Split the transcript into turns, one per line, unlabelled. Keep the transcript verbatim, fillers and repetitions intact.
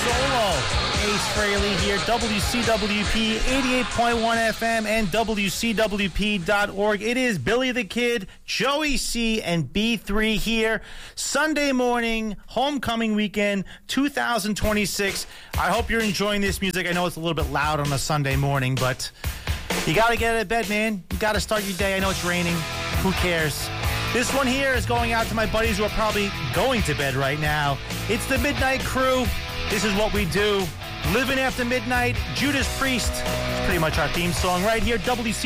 Solo. Ace Frehley here, W C W P eighty-eight point one F M and W C W P dot org. It is Billy the Kid, Joey C, and B three here. Sunday morning, homecoming weekend, two thousand twenty-six. I hope you're enjoying this music. I know it's a little bit loud on a Sunday morning, but you got to get out of bed, man. You got to start your day. I know it's raining. Who cares? This one here is going out to my buddies who are probably going to bed right now. It's the Midnight Crew. This is what we do. Living After Midnight, Judas Priest. It's pretty much our theme song right here, W C